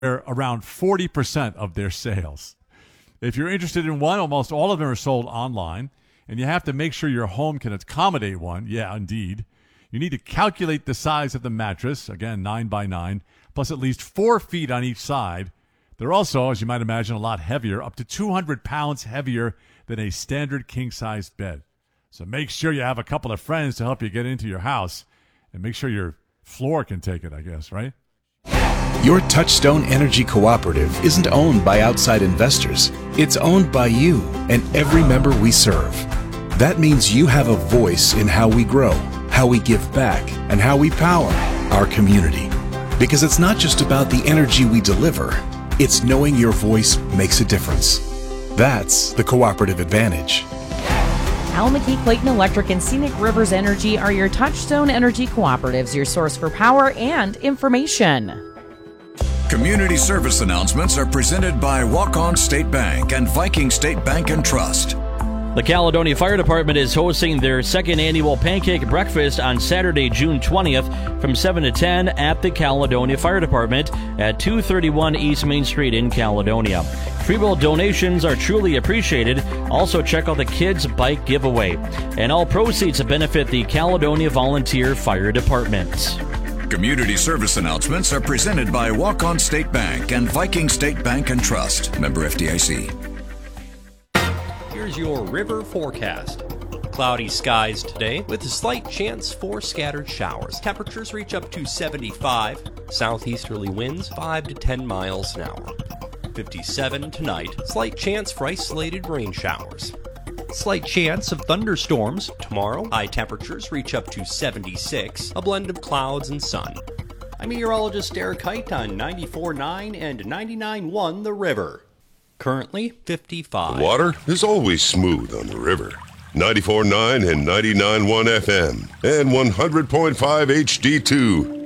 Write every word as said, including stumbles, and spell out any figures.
around forty percent of their sales. If you're interested in one, almost all of them are sold online, and you have to make sure your home can accommodate one. Yeah, indeed. You need to calculate the size of the mattress, again, nine by nine, plus at least four feet on each side. They're also, as you might imagine, a lot heavier, up to two hundred pounds heavier than a standard king-sized bed. So make sure you have a couple of friends to help you get into your house, and make sure your floor can take it, I guess, right? Your Touchstone Energy Cooperative isn't owned by outside investors. It's owned by you and every member we serve. That means you have a voice in how we grow, how we give back, and how we power our community. Because it's not just about the energy we deliver, it's knowing your voice makes a difference. That's the cooperative advantage. Al McKee Clayton Electric and Scenic Rivers Energy are your Touchstone Energy Cooperatives, your source for power and information. Community service announcements are presented by Walk-On State Bank and Viking State Bank and Trust. The Caledonia Fire Department is hosting their second annual pancake breakfast on Saturday, June twentieth from seven to ten at the Caledonia Fire Department at two thirty-one East Main Street in Caledonia. Free will donations are truly appreciated. Also check out the Kids Bike Giveaway. And all proceeds benefit the Caledonia Volunteer Fire Department. Community service announcements are presented by Walk-On State Bank and Viking State Bank and Trust. Member F D I C. Here's your river forecast. Cloudy skies today with a slight chance for scattered showers. Temperatures reach up to seventy-five. Southeasterly winds five to ten miles an hour. fifty-seven tonight. Slight chance for isolated rain showers. Slight chance of thunderstorms tomorrow. High temperatures reach up to seventy-six. A blend of clouds and sun. I'm meteorologist Derek Height on ninety-four point nine and ninety-nine point one The River. Currently fifty-five. The water is always smooth on the river. ninety-four point nine and ninety-nine point one F M and one hundred point five H D two.